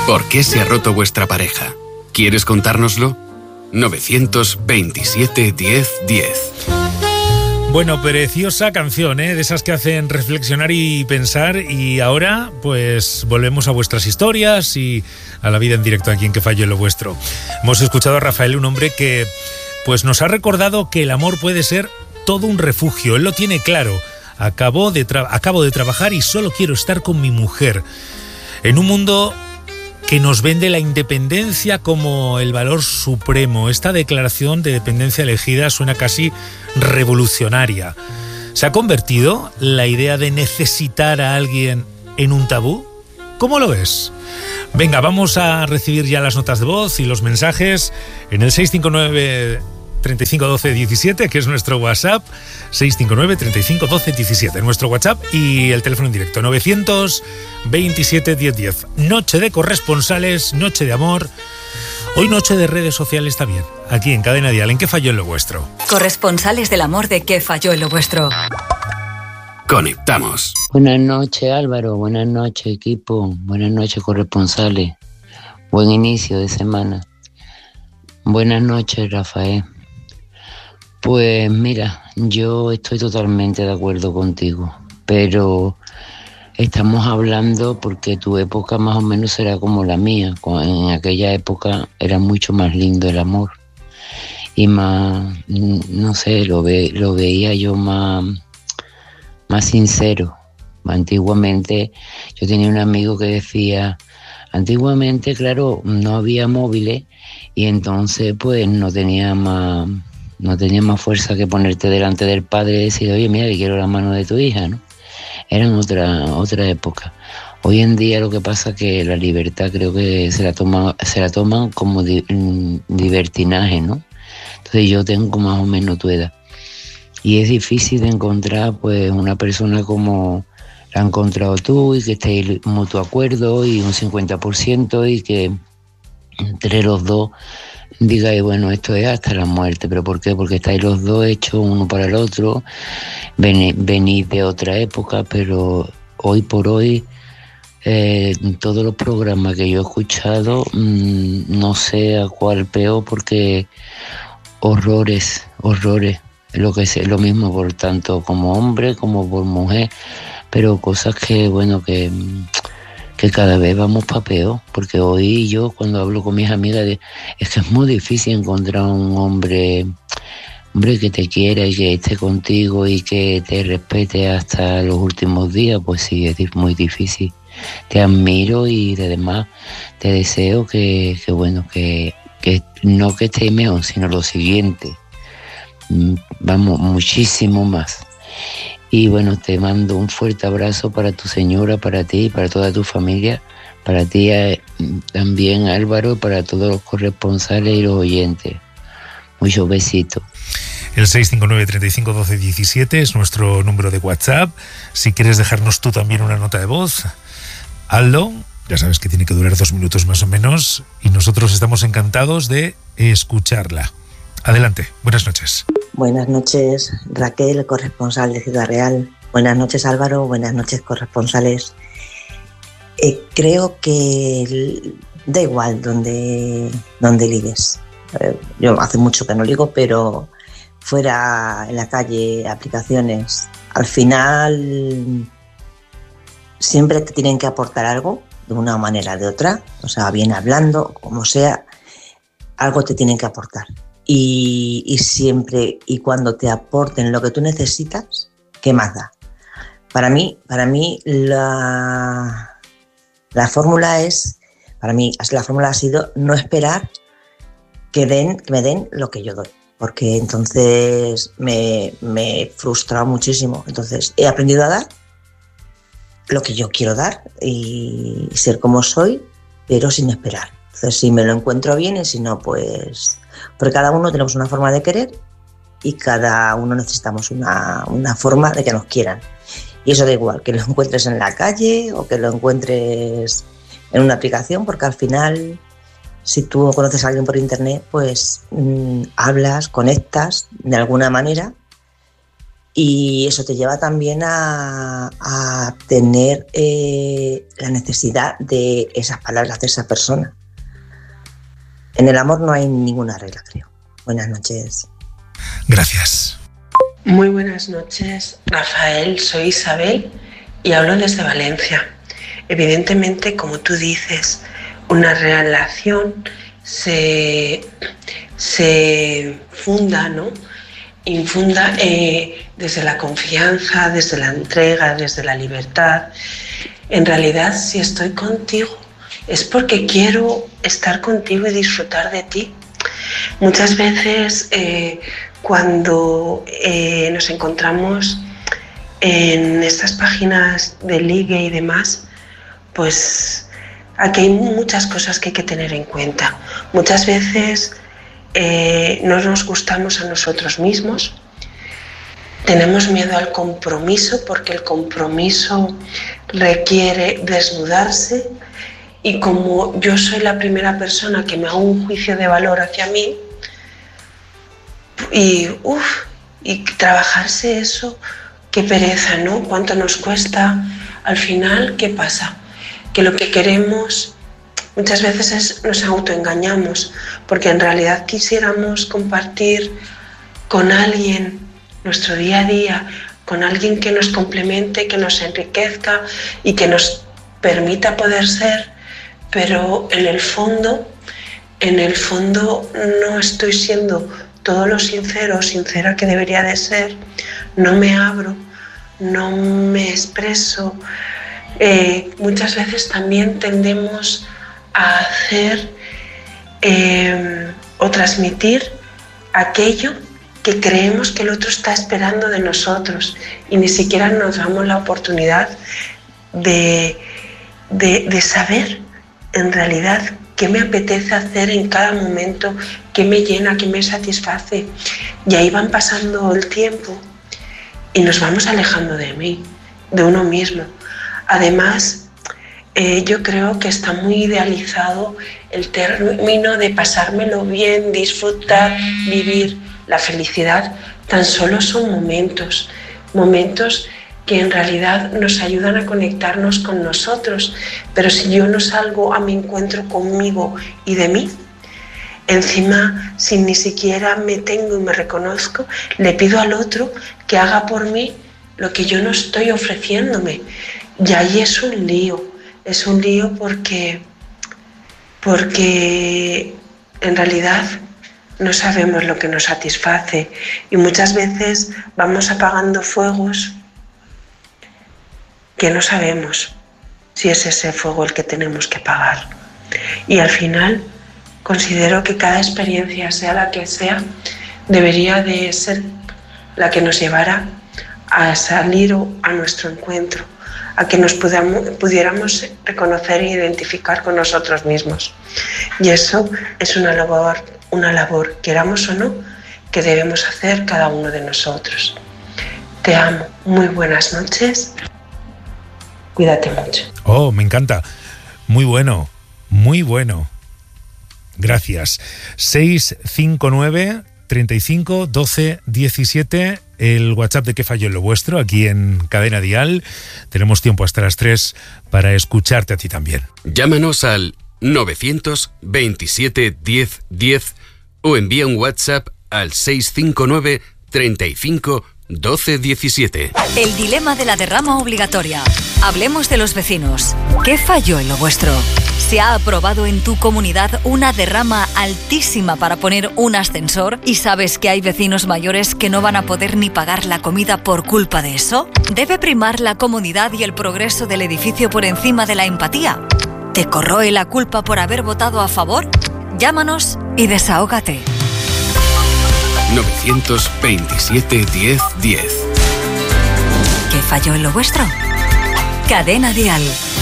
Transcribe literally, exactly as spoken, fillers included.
¿Por qué se ha roto vuestra pareja? ¿Quieres contárnoslo? novecientos veintisiete diez diez. Bueno, preciosa canción, ¿eh? De esas que hacen reflexionar y pensar. Y ahora, pues, volvemos a vuestras historias y a la vida en directo aquí en Que Falló Lo Vuestro. Hemos escuchado a Rafael, un hombre que, pues, nos ha recordado que el amor puede ser todo un refugio. Él lo tiene claro. Acabo de tra- acabo de trabajar y solo quiero estar con mi mujer. En un mundo que nos vende la independencia como el valor supremo. Esta declaración de dependencia elegida suena casi revolucionaria. ¿Se ha convertido la idea de necesitar a alguien en un tabú? ¿Cómo lo ves? Venga, vamos a recibir ya las notas de voz y los mensajes en el seis cinco nueve, treinta y cinco, doce, diecisiete, que es nuestro WhatsApp, seis cinco nueve, treinta y cinco, doce, diecisiete, nuestro WhatsApp, y el teléfono en directo, novecientos veintisiete diez diez. Noche de corresponsales, noche de amor, hoy noche de redes sociales también, aquí en Cadena Dial, en ¿Qué Falló en Lo Vuestro? Corresponsales del amor de ¿Qué Falló en Lo Vuestro? Conectamos. Buenas noches, Álvaro, buenas noches, equipo, buenas noches, corresponsales, buen inicio de semana. Buenas noches, Rafael. Pues mira, yo estoy totalmente de acuerdo contigo, pero estamos hablando porque tu época más o menos será como la mía. En aquella época era mucho más lindo el amor y más, no sé, lo, ve, lo veía yo más, más sincero. Antiguamente yo tenía un amigo que decía, antiguamente, claro, no había móviles y entonces pues no tenía más... No tenía más fuerza que ponerte delante del padre y decir, oye, mira, que quiero la mano de tu hija, ¿no? Era en otra, otra época. Hoy en día lo que pasa es que la libertad creo que se la toma, se la toman como di, libertinaje, ¿no? Entonces yo tengo más o menos tu edad. Y es difícil de encontrar pues una persona como la has encontrado tú y que esté en mutuo acuerdo y un cincuenta por ciento y que entre los dos digáis, bueno, esto es hasta la muerte. ¿Pero por qué? Porque estáis los dos hechos uno para el otro, venís, venís de otra época, pero hoy por hoy, eh, todos los programas que yo he escuchado, mmm, no sé a cuál peor, porque horrores, horrores, lo que es lo mismo por tanto como hombre como por mujer, pero cosas que, bueno, que... que cada vez vamos pa' peor, porque hoy yo cuando hablo con mis amigas de, es que es muy difícil encontrar un hombre, hombre que te quiera y que esté contigo y que te respete hasta los últimos días. Pues sí, es muy difícil. Te admiro y además te deseo que, que bueno, que, que no que estés mejor, sino lo siguiente, vamos, muchísimo más. Y bueno, te mando un fuerte abrazo para tu señora, para ti, para toda tu familia, para ti eh, también, Álvaro, para todos los corresponsales y los oyentes. Muchos besitos. El seis cinco nueve, treinta y cinco, doce, diecisiete es nuestro número de WhatsApp. Si quieres dejarnos tú también una nota de voz, hazlo. Ya sabes que tiene que durar dos minutos más o menos y nosotros estamos encantados de escucharla. Adelante, buenas noches. Buenas noches, Raquel, corresponsal de Ciudad Real. Buenas noches, Álvaro. Buenas noches, corresponsales. Eh, creo que da igual donde, donde ligues. Eh, yo hace mucho que no ligo, pero fuera en la calle, aplicaciones, al final siempre te tienen que aportar algo, de una manera o de otra. O sea, bien hablando, como sea, algo te tienen que aportar. Y, y siempre y cuando te aporten lo que tú necesitas, ¿qué más da? Para mí, para mí la, la fórmula es, para mí la fórmula ha sido no esperar que, den, que me den lo que yo doy, porque entonces me, me he frustrado muchísimo. Entonces he aprendido a dar lo que yo quiero dar y ser como soy, pero sin esperar. Entonces si me lo encuentro bien y si no, pues... Porque cada uno tenemos una forma de querer y cada uno necesitamos una, una forma de que nos quieran. Y eso da igual, que lo encuentres en la calle o que lo encuentres en una aplicación, porque al final, si tú conoces a alguien por internet, pues mmm, hablas, conectas de alguna manera Y eso te lleva también a, a tener eh, la necesidad de esas palabras de esa persona. En el amor no hay ninguna regla, creo. Buenas noches. Gracias. Muy buenas noches, Rafael. Soy Isabel y hablo desde Valencia. Evidentemente, como tú dices, una relación se, se funda, ¿no? Infunda eh, desde la confianza, desde la entrega, desde la libertad. En realidad, si estoy contigo, es porque quiero estar contigo y disfrutar de ti. Muchas veces, eh, cuando eh, nos encontramos en estas páginas de ligue y demás, pues aquí hay muchas cosas que hay que tener en cuenta. Muchas veces eh, no nos gustamos a nosotros mismos, tenemos miedo al compromiso porque el compromiso requiere desnudarse, y como yo soy la primera persona que me hago un juicio de valor hacia mí, y uff, y trabajarse eso, qué pereza, ¿no? ¿Cuánto nos cuesta? Al final, ¿qué pasa? Que lo que queremos muchas veces es, nos autoengañamos, porque en realidad quisiéramos compartir con alguien nuestro día a día, con alguien que nos complemente, que nos enriquezca y que nos permita poder ser, pero en el fondo, en el fondo no estoy siendo todo lo sincero o sincera que debería de ser, no me abro, no me expreso. Eh, muchas veces también tendemos a hacer eh, o transmitir aquello que creemos que el otro está esperando de nosotros y ni siquiera nos damos la oportunidad de, de, de saber en realidad qué me apetece hacer en cada momento, qué me llena, qué me satisface. Y ahí van pasando el tiempo y nos vamos alejando de mí, de uno mismo. Además, eh, yo creo que está muy idealizado el término de pasármelo bien, disfrutar, vivir. La felicidad tan solo son momentos, momentos que en realidad nos ayudan a conectarnos con nosotros. Pero si yo no salgo a mi encuentro conmigo y de mí, encima, si ni siquiera me tengo y me reconozco, le pido al otro que haga por mí lo que yo no estoy ofreciéndome. Y ahí es un lío, es un lío porque, porque en realidad no sabemos lo que nos satisface y muchas veces vamos apagando fuegos que no sabemos si es ese fuego el que tenemos que apagar. Y al final considero que cada experiencia, sea la que sea, debería de ser la que nos llevara a salir a nuestro encuentro, a que nos pudiéramos, pudiéramos reconocer e identificar con nosotros mismos. Y eso es una labor, una labor, queramos o no, que debemos hacer cada uno de nosotros. Te amo, muy buenas noches, cuídate mucho. Oh, me encanta, muy bueno, muy bueno. Gracias. seis cinco nueve, treinta y cinco, doce, diecisiete, el WhatsApp de Qué Falló en lo Vuestro, aquí en Cadena Dial. Tenemos tiempo hasta las tres para escucharte a ti también. Llámanos al novecientos veintisiete diez diez o envía un WhatsApp al seis cinco nueve, treinta y cinco, doce, diecisiete. El dilema de la derrama obligatoria. Hablemos de los vecinos. ¿Qué falló en lo vuestro? ¿Se ha aprobado en tu comunidad una derrama altísima para poner un ascensor y sabes que hay vecinos mayores que no van a poder ni pagar la comida por culpa de eso? ¿Debe primar la comodidad y el progreso del edificio por encima de la empatía? ¿Te corroe la culpa por haber votado a favor? Llámanos y desahógate. novecientos veintisiete diez diez. ¿Qué falló en lo vuestro? Cadena Dial.